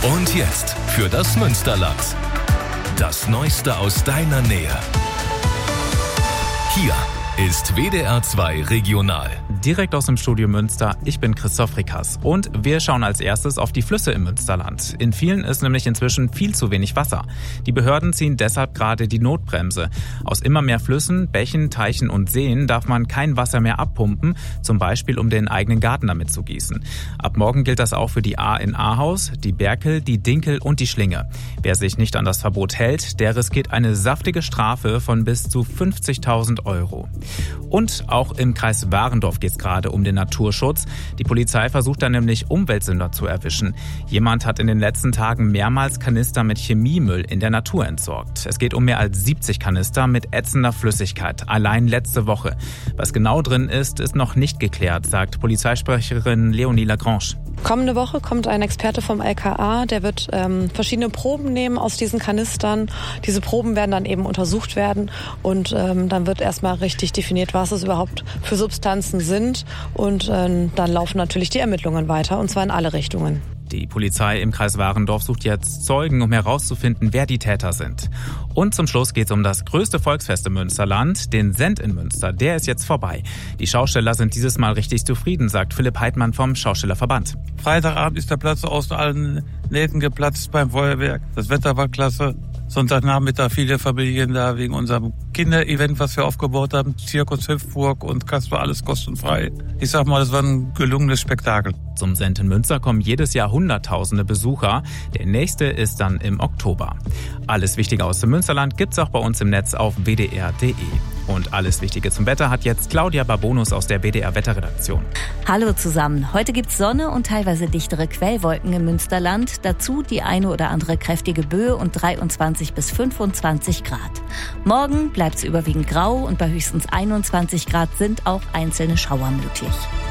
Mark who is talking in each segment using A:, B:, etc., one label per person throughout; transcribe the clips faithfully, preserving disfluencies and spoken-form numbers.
A: Und jetzt für das Münsterland. Das Neueste aus deiner Nähe. Hier ist W D R zwei Regional.
B: Direkt aus dem Studio Münster, ich bin Christoph Rickers und wir schauen als erstes auf die Flüsse im Münsterland. In vielen ist nämlich inzwischen viel zu wenig Wasser. Die Behörden ziehen deshalb gerade die Notbremse. Aus immer mehr Flüssen, Bächen, Teichen und Seen darf man kein Wasser mehr abpumpen, zum Beispiel um den eigenen Garten damit zu gießen. Ab morgen gilt das auch für die Ahr in Ahaus, die Berkel, die Dinkel und die Schlinge. Wer sich nicht an das Verbot hält, der riskiert eine saftige Strafe von bis zu fünfzigtausend Euro. Und auch im Kreis Warendorf geht es gerade um den Naturschutz. Die Polizei versucht da nämlich Umweltsünder zu erwischen. Jemand hat in den letzten Tagen mehrmals Kanister mit Chemiemüll in der Natur entsorgt. Es geht um mehr als siebzig Kanister mit ätzender Flüssigkeit, allein letzte Woche. Was genau drin ist, ist noch nicht geklärt, sagt Polizeisprecherin Leonie Lagrange.
C: Kommende Woche kommt ein Experte vom L K A, der wird ähm, verschiedene Proben nehmen aus diesen Kanistern. Diese Proben werden dann eben untersucht werden und ähm, dann wird erstmal richtig definiert, was es überhaupt für Substanzen sind. Und ähm, dann laufen natürlich die Ermittlungen weiter, und zwar in alle Richtungen.
B: Die Polizei im Kreis Warendorf sucht jetzt Zeugen, um herauszufinden, wer die Täter sind. Und zum Schluss geht es um das größte Volksfest im Münsterland, den Send in Münster. Der ist jetzt vorbei. Die Schausteller sind dieses Mal richtig zufrieden, sagt Philipp Heidmann vom Schaustellerverband.
D: Freitagabend ist der Platz aus allen Nähten geplatzt beim Feuerwerk. Das Wetter war klasse. Sonntagnachmittag viele Familien da wegen unserem Kinderevent, was wir aufgebaut haben. Zirkus Hüpfburg und Kasper, alles kostenfrei. Ich sag mal, das war ein gelungenes Spektakel.
B: Zum Send in Münster kommen jedes Jahr hunderttausende Besucher. Der nächste ist dann im Oktober. Alles Wichtige aus dem Münsterland gibt's auch bei uns im Netz auf w d r punkt d e. Und alles Wichtige zum Wetter hat jetzt Claudia Barbonus aus der W D R Wetterredaktion.
E: Hallo zusammen. Heute gibt's Sonne und teilweise dichtere Quellwolken im Münsterland. Dazu die eine oder andere kräftige Böe und dreiundzwanzig bis fünfundzwanzig Grad. Morgen bleibt's überwiegend grau und bei höchstens einundzwanzig Grad sind auch einzelne Schauer möglich.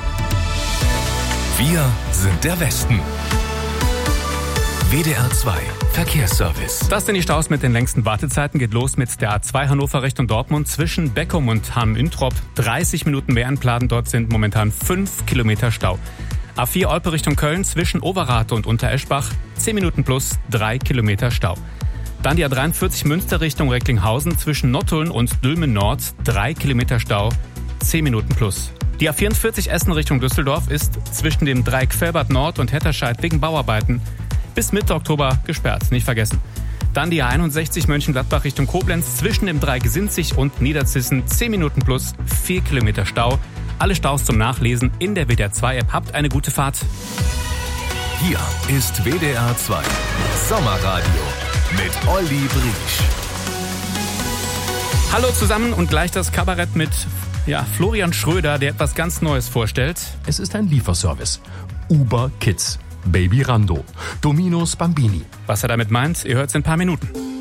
A: Wir sind der Westen. W D R zwei Verkehrsservice.
F: Das sind die Staus mit den längsten Wartezeiten. Geht los mit der A zwei Hannover Richtung Dortmund zwischen Beckum und Hamm-Üntrop. dreißig Minuten mehr entladen. Dort sind momentan fünf Kilometer Stau. A vier Olpe Richtung Köln zwischen Overath und Untereschbach. zehn Minuten plus drei Kilometer Stau. Dann die A dreiundvierzig Münster Richtung Recklinghausen zwischen Nottuln und Dülmen Nord. drei Kilometer Stau. zehn Minuten plus. Die A vierundvierzig Essen Richtung Düsseldorf ist zwischen dem Dreieck Velbert Nord und Hetterscheid wegen Bauarbeiten bis Mitte Oktober gesperrt, nicht vergessen. Dann die A einundsechzig Mönchengladbach Richtung Koblenz zwischen dem Dreieck Sinzig und Niederzissen, zehn Minuten plus, vier Kilometer Stau. Alle Staus zum Nachlesen in der W D R zwei App. Habt eine gute Fahrt.
A: Hier ist W D R zwei Sommerradio mit Olli Briesch.
F: Hallo zusammen und gleich das Kabarett mit ja, Florian Schröder, der etwas ganz Neues vorstellt.
G: Es ist ein Lieferservice. Uber Kids. Baby Rando. Domino's Bambini.
F: Was er damit meint, ihr hört es in ein paar Minuten.